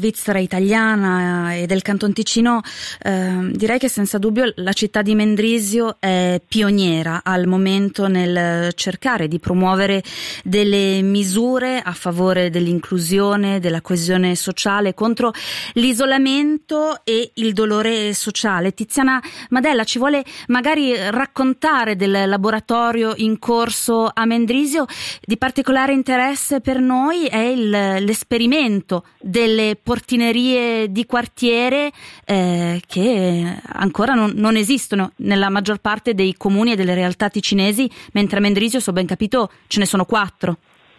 Svizzera italiana e del Canton Ticino, direi che senza dubbio la città di Mendrisio è pioniera al momento nel cercare di promuovere delle misure a favore dell'inclusione, della coesione sociale, contro l'isolamento e il dolore sociale. Tiziana Madella ci vuole magari raccontare del laboratorio in corso a Mendrisio. Di particolare interesse per noi è l'esperimento delle portinerie di quartiere che ancora non esistono nella maggior parte dei comuni e delle realtà ticinesi, mentre a Mendrisio, se ho ben capito, ce ne sono 4.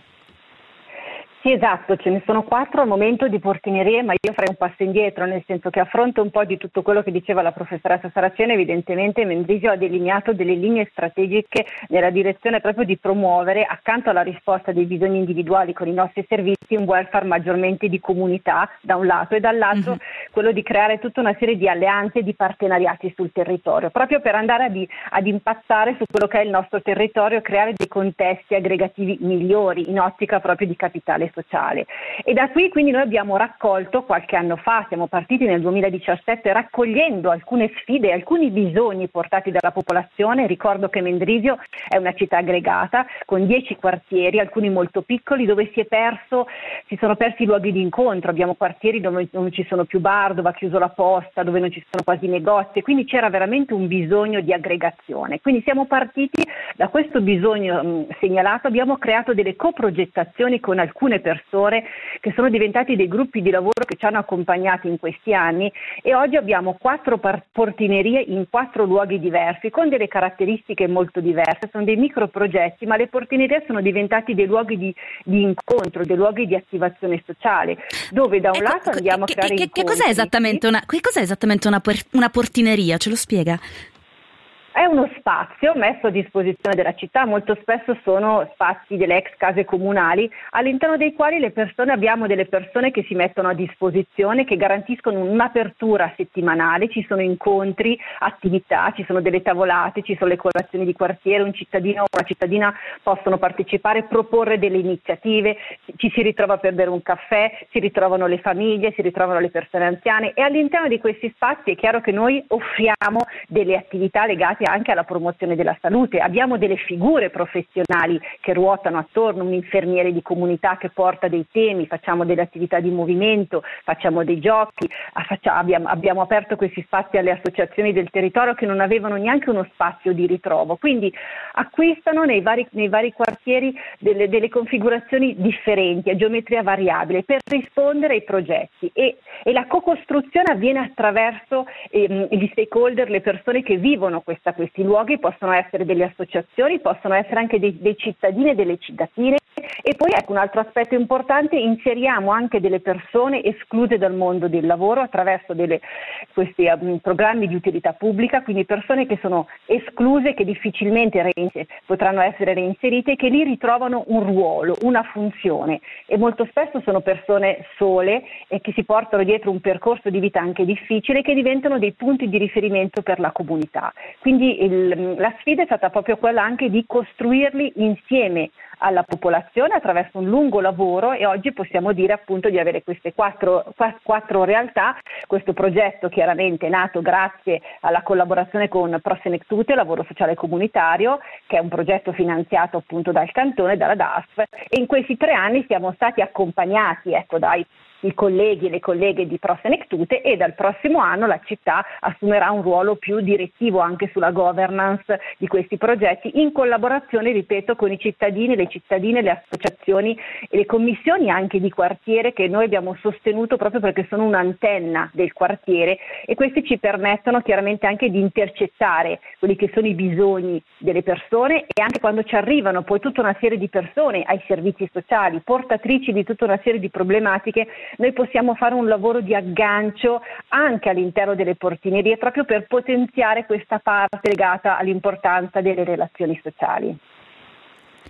Sì, esatto, ce ne sono 4 al momento di portinerie, ma io farei un passo indietro, nel senso che a fronte un po' di tutto quello che diceva la professoressa Saraceno, evidentemente Mendrisio ha delineato delle linee strategiche nella direzione proprio di promuovere, accanto alla risposta dei bisogni individuali con i nostri servizi, un welfare maggiormente di comunità da un lato e dall'altro quello di creare tutta una serie di alleanze e di partenariati sul territorio, proprio per andare ad impattare su quello che è il nostro territorio, creare dei contesti aggregativi migliori in ottica proprio di capitale sociale. E da qui quindi noi abbiamo raccolto qualche anno fa, siamo partiti nel 2017 raccogliendo alcune sfide, alcuni bisogni portati dalla popolazione. Ricordo che Mendrisio è una città aggregata con 10 quartieri, alcuni molto piccoli, dove si sono persi i luoghi di incontro. Abbiamo quartieri dove non ci sono più bar, dove ha chiuso la posta, dove non ci sono quasi negozi, quindi c'era veramente un bisogno di aggregazione. Quindi siamo partiti da questo bisogno segnalato, abbiamo creato delle coprogettazioni con alcune persone che sono diventati dei gruppi di lavoro che ci hanno accompagnati in questi anni, e oggi abbiamo 4 portinerie in 4 luoghi diversi con delle caratteristiche molto diverse. Sono dei microprogetti, ma le portinerie sono diventati dei luoghi di incontro, dei luoghi di attivazione sociale, dove da un lato andiamo a creare incontri. Che cos'è esattamente una portineria? Ce lo spiega? È uno spazio messo a disposizione della città, molto spesso sono spazi delle ex case comunali, all'interno dei quali abbiamo delle persone che si mettono a disposizione, che garantiscono un'apertura settimanale, ci sono incontri, attività, ci sono delle tavolate, ci sono le colazioni di quartiere, un cittadino o una cittadina possono partecipare, proporre delle iniziative, ci si ritrova per bere un caffè, si ritrovano le famiglie, si ritrovano le persone anziane, e all'interno di questi spazi è chiaro che noi offriamo delle attività legate anche alla promozione della salute. Abbiamo delle figure professionali che ruotano attorno, un infermiere di comunità che porta dei temi, facciamo delle attività di movimento, facciamo dei giochi, abbiamo aperto questi spazi alle associazioni del territorio che non avevano neanche uno spazio di ritrovo, quindi acquistano nei vari quartieri delle configurazioni differenti, a geometria variabile, per rispondere ai progetti, e la co-costruzione avviene attraverso gli stakeholder, le persone che vivono questi luoghi. Possono essere delle associazioni, possono essere anche dei cittadini e delle cittadine. E poi ecco un altro aspetto importante: inseriamo anche delle persone escluse dal mondo del lavoro attraverso questi programmi di utilità pubblica, quindi persone che sono escluse, che difficilmente potranno essere reinserite, che lì ritrovano un ruolo, una funzione, e molto spesso sono persone sole e che si portano dietro un percorso di vita anche difficile, che diventano dei punti di riferimento per la comunità. Quindi la sfida è stata proprio quella anche di costruirli insieme alla popolazione attraverso un lungo lavoro, e oggi possiamo dire appunto di avere queste quattro realtà. Questo progetto chiaramente è nato grazie alla collaborazione con Prosenectute, Lavoro Sociale Comunitario, che è un progetto finanziato appunto dal Cantone, dalla DASF, e in questi 3 anni siamo stati accompagnati dai i colleghi e le colleghe di Prosenectute, e dal prossimo anno la città assumerà un ruolo più direttivo anche sulla governance di questi progetti, in collaborazione, ripeto, con i cittadini, le cittadine, le associazioni e le commissioni anche di quartiere, che noi abbiamo sostenuto proprio perché sono un'antenna del quartiere, e questi ci permettono chiaramente anche di intercettare quelli che sono i bisogni delle persone, e anche quando ci arrivano poi tutta una serie di persone ai servizi sociali, portatrici di tutta una serie di problematiche, noi possiamo fare un lavoro di aggancio anche all'interno delle portinerie, proprio per potenziare questa parte legata all'importanza delle relazioni sociali.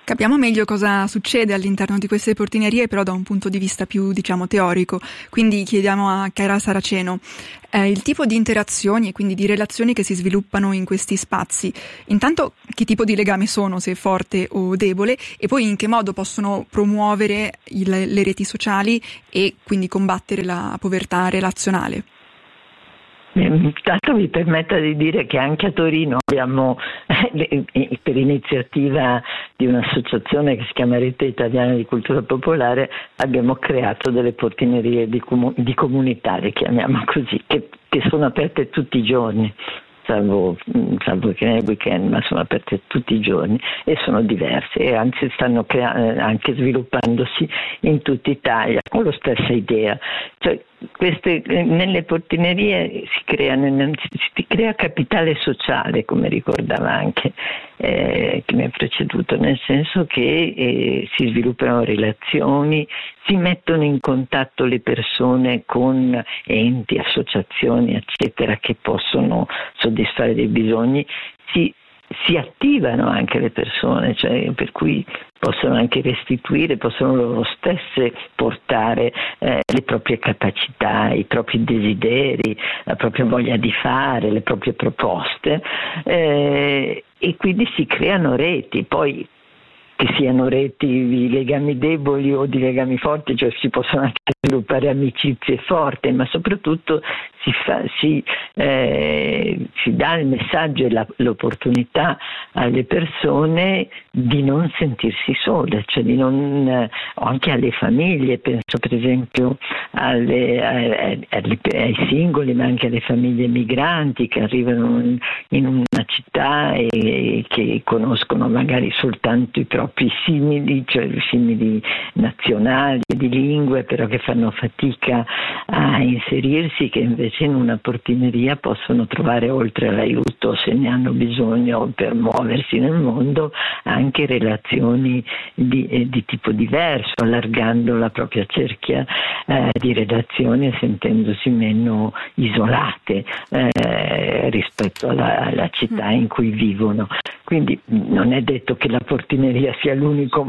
Capiamo meglio cosa succede all'interno di queste portinerie, però da un punto di vista più, teorico. Quindi chiediamo a Chiara Saraceno il tipo di interazioni e quindi di relazioni che si sviluppano in questi spazi. Intanto, che tipo di legame sono, se forte o debole, e poi in che modo possono promuovere le reti sociali e quindi combattere la povertà relazionale. Intanto mi permetta di dire che anche a Torino abbiamo, per iniziativa di un'associazione che si chiama Rete Italiana di Cultura Popolare, abbiamo creato delle portinerie di comunità, le chiamiamo così, che sono aperte tutti i giorni. Salvo che nel weekend, ma sono aperte tutti i giorni e sono diverse, e anzi stanno anche sviluppandosi in tutta Italia con la stessa idea. Cioè, nelle portinerie si crea capitale sociale, come ricordava anche chi mi ha preceduto, nel senso che si sviluppano relazioni, si mettono in contatto le persone con enti, associazioni, eccetera, che possono soddisfare dei bisogni, si attivano anche le persone, cioè per cui possono anche restituire, possono loro stesse portare le proprie capacità, i propri desideri, la propria voglia di fare, le proprie proposte, e quindi si creano reti. Poi che siano reti di legami deboli o di legami forti, cioè si possono anche sviluppare amicizie forti, ma soprattutto si dà il messaggio e l'opportunità alle persone di non sentirsi sole, cioè anche alle famiglie, penso per esempio ai singoli, ma anche alle famiglie migranti che arrivano in una città e che conoscono magari soltanto i propri simili, cioè simili nazionali di lingue, però che fanno fatica a inserirsi, che invece in una portineria possono trovare, oltre all'aiuto se ne hanno bisogno per muoversi nel mondo, anche relazioni di tipo diverso, allargando la propria cerchia di relazioni e sentendosi meno isolate rispetto alla città in cui vivono. Quindi non è detto che la portineria sia l'unica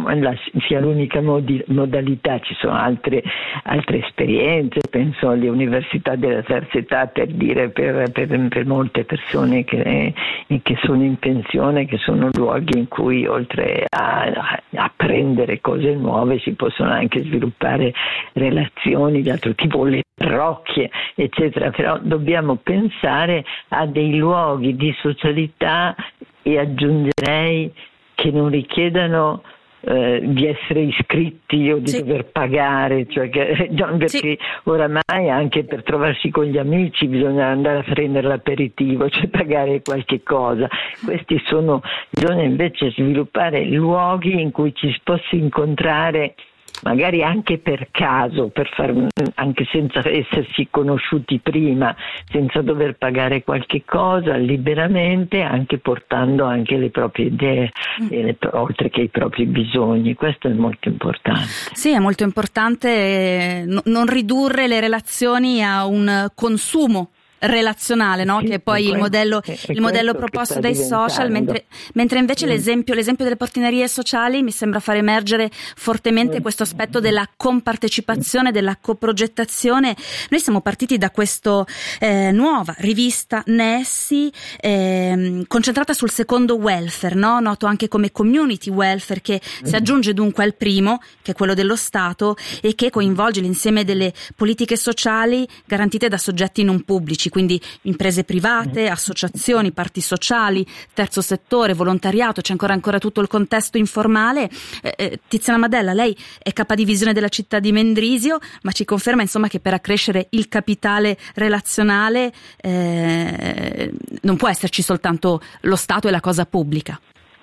modalità, ci sono altre esperienze, penso alle università della terza età, per dire, per molte persone che sono in pensione, che sono luoghi in cui oltre a apprendere cose nuove si possono anche sviluppare relazioni di altro tipo, le parrocchie, eccetera. Però dobbiamo pensare a dei luoghi di socialità, e aggiungerei che non richiedano di essere iscritti o di dover pagare, cioè perché oramai anche per trovarsi con gli amici bisogna andare a prendere l'aperitivo, cioè pagare qualche cosa. Bisogna invece sviluppare luoghi in cui ci si possa incontrare, magari anche per caso, anche senza essersi conosciuti prima, senza dover pagare qualche cosa, liberamente, anche portando anche le proprie idee, oltre che i propri bisogni. Questo è molto importante. Sì, è molto importante non ridurre le relazioni a un consumo relazionale, no? Che è poi il modello proposto dai social, mentre invece l'esempio delle portinerie sociali mi sembra far emergere fortemente questo aspetto della compartecipazione, della coprogettazione. Noi siamo partiti da questa nuova rivista Nessi, concentrata sul secondo welfare, no? Noto anche come community welfare, che si aggiunge dunque al primo, che è quello dello Stato, e che coinvolge l'insieme delle politiche sociali garantite da soggetti non pubblici, quindi imprese private, associazioni, parti sociali, terzo settore, volontariato, c'è ancora tutto il contesto informale. Tiziana Madella, lei è capodivisione della città di Mendrisio, ma ci conferma insomma che per accrescere il capitale relazionale non può esserci soltanto lo Stato e la cosa pubblica.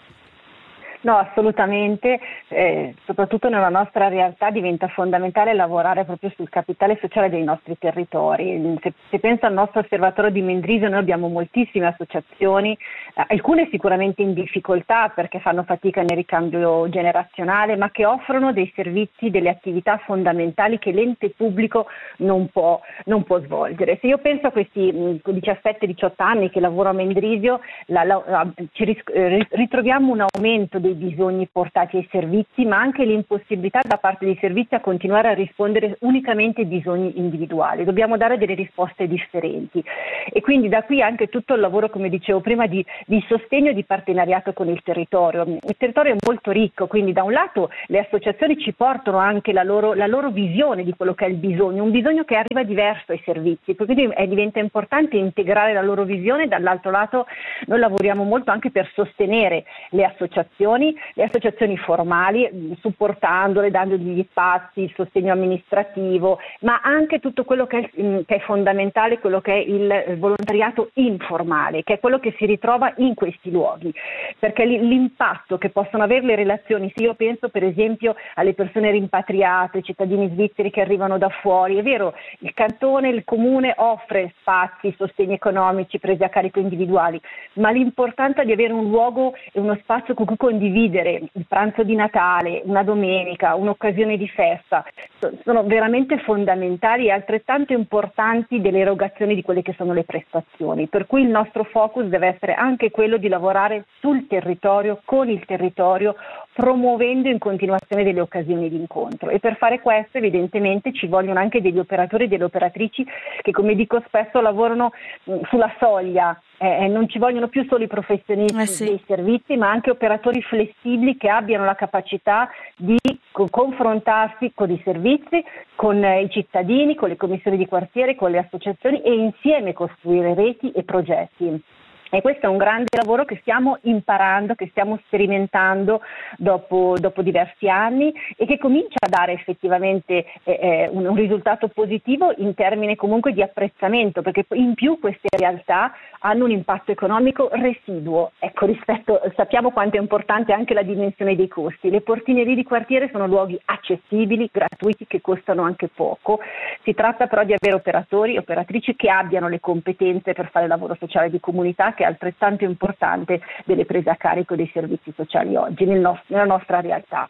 No, assolutamente, soprattutto nella nostra realtà diventa fondamentale lavorare proprio sul capitale sociale dei nostri territori. Se penso al nostro osservatorio di Mendrisio, noi abbiamo moltissime associazioni, alcune sicuramente in difficoltà perché fanno fatica nel ricambio generazionale, ma che offrono dei servizi, delle attività fondamentali che l'ente pubblico non può svolgere. Se io penso a questi 17-18 anni che lavoro a Mendrisio, ritroviamo un aumento dei dei bisogni portati ai servizi, ma anche l'impossibilità da parte dei servizi a continuare a rispondere unicamente ai bisogni individuali. Dobbiamo dare delle risposte differenti e quindi da qui anche tutto il lavoro, come dicevo prima, di sostegno e di partenariato con il territorio. Il territorio è molto ricco, quindi da un lato le associazioni ci portano anche la loro visione di quello che è il bisogno, un bisogno che arriva diverso ai servizi, quindi diventa importante integrare la loro visione. Dall'altro lato noi lavoriamo molto anche per sostenere le associazioni formali, supportandole, dandogli gli spazi, il sostegno amministrativo, ma anche tutto quello che è fondamentale, quello che è il volontariato informale, che è quello che si ritrova in questi luoghi, perché l'impatto che possono avere le relazioni, se io penso per esempio alle persone rimpatriate, cittadini svizzeri che arrivano da fuori, è vero, il cantone, il comune offre spazi, sostegni economici, prese a carico individuali, ma l'importanza di avere un luogo e uno spazio con cui condividere il pranzo di Natale, una domenica, un'occasione di festa, sono veramente fondamentali e altrettanto importanti delle erogazioni di quelle che sono le prestazioni, per cui il nostro focus deve essere anche quello di lavorare sul territorio, con il territorio, promuovendo in continuazione delle occasioni di incontro, e per fare questo evidentemente ci vogliono anche degli operatori e delle operatrici che, come dico spesso, lavorano sulla soglia. Non ci vogliono più solo i professionisti dei servizi, ma anche operatori flessibili che abbiano la capacità di confrontarsi con i servizi, con i cittadini, con le commissioni di quartiere, con le associazioni e insieme costruire reti e progetti. E questo è un grande lavoro che stiamo imparando, che stiamo sperimentando dopo diversi anni e che comincia a dare effettivamente un risultato positivo in termini comunque di apprezzamento, perché in più queste realtà hanno un impatto economico residuo. Ecco, sappiamo quanto è importante anche la dimensione dei costi. Le portinerie di quartiere sono luoghi accessibili, gratuiti, che costano anche poco. Si tratta però di avere operatori e operatrici che abbiano le competenze per fare lavoro sociale di comunità, che è altrettanto importante delle prese a carico dei servizi sociali oggi nella nostra realtà.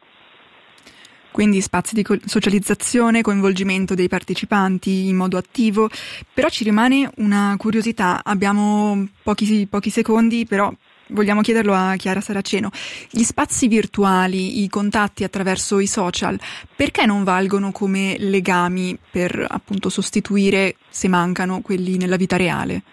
Quindi spazi di socializzazione, coinvolgimento dei partecipanti in modo attivo, però ci rimane una curiosità, abbiamo pochi secondi, però vogliamo chiederlo a Chiara Saraceno. Gli spazi virtuali, i contatti attraverso i social, perché non valgono come legami per appunto sostituire, se mancano, quelli nella vita reale?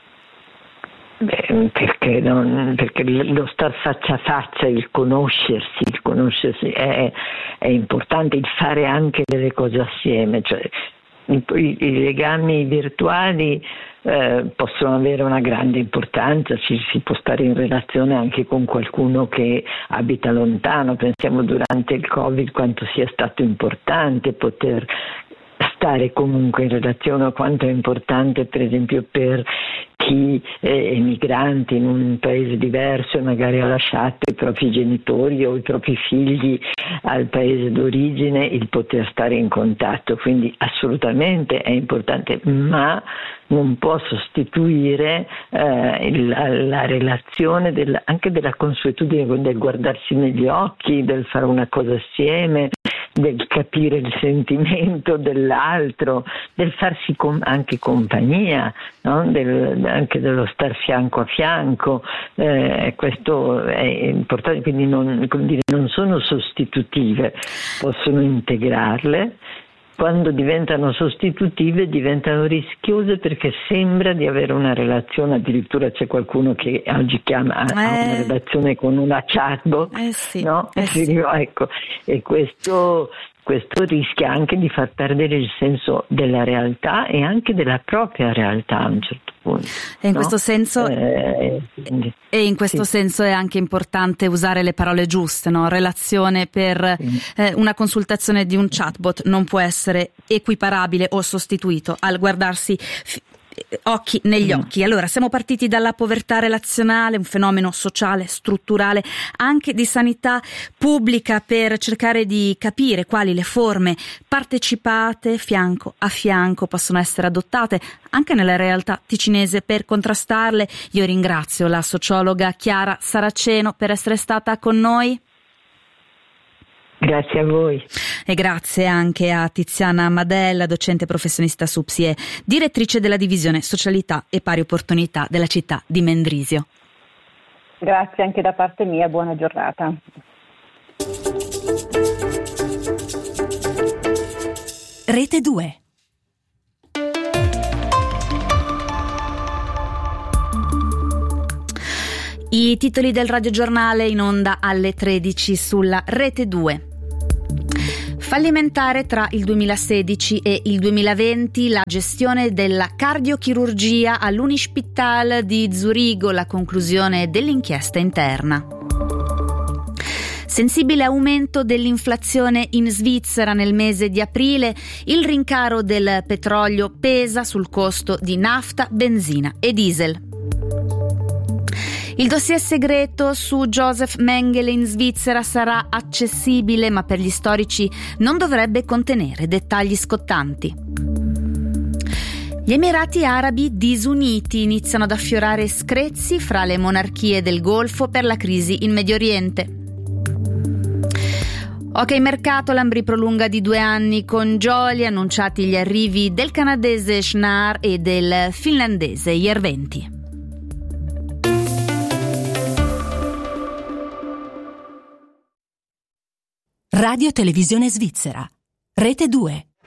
Perché lo star faccia a faccia, il conoscersi è importante, il fare anche delle cose assieme, cioè i legami virtuali possono avere una grande importanza, si può stare in relazione anche con qualcuno che abita lontano. Pensiamo durante il Covid quanto sia stato importante poter stare comunque in relazione, quanto è importante per esempio per chi è emigrante in un paese diverso e magari ha lasciato i propri genitori o i propri figli al paese d'origine, il poter stare in contatto, quindi assolutamente è importante, ma non può sostituire la relazione anche della consuetudine, del guardarsi negli occhi, del fare una cosa assieme, del capire il sentimento dell'altro, del farsi anche compagnia, no? Anche dello star fianco a fianco, questo è importante, quindi non sono sostitutive, possono integrarle. Quando diventano sostitutive diventano rischiose perché sembra di avere una relazione, addirittura c'è qualcuno che oggi ha una relazione con una chatbot, no? Ecco, e questo rischia anche di far perdere il senso della realtà e anche della propria realtà a un certo punto. E in questo senso senso è anche importante usare le parole giuste, no? Relazione per una consultazione di un chatbot non può essere equiparabile o sostituito al guardarsi occhi negli occhi. Allora, siamo partiti dalla povertà relazionale, un fenomeno sociale, strutturale, anche di sanità pubblica, per cercare di capire quali le forme partecipate fianco a fianco possono essere adottate anche nella realtà ticinese per contrastarle. Io ringrazio la sociologa Chiara Saraceno per essere stata con noi. Grazie a voi. E grazie anche a Tiziana Madella, docente professionista SUPSI e direttrice della divisione Socialità e Pari Opportunità della città di Mendrisio. Grazie anche da parte mia, buona giornata. Rete 2. I titoli del radiogiornale in onda alle 13 sulla Rete 2. Fallimentare tra il 2016 e il 2020 la gestione della cardiochirurgia all'Unispital di Zurigo, la conclusione dell'inchiesta interna. Sensibile aumento dell'inflazione in Svizzera nel mese di aprile, il rincaro del petrolio pesa sul costo di nafta, benzina e diesel. Il dossier segreto su Joseph Mengele in Svizzera sarà accessibile, ma per gli storici non dovrebbe contenere dettagli scottanti. Gli Emirati Arabi disuniti iniziano ad affiorare screzi fra le monarchie del Golfo per la crisi in Medio Oriente. Ok mercato, l'Ambri prolunga di 2 anni con Joly, annunciati gli arrivi del canadese Schnarr e del finlandese Järventie. Radio Televisione Svizzera, Rete 2.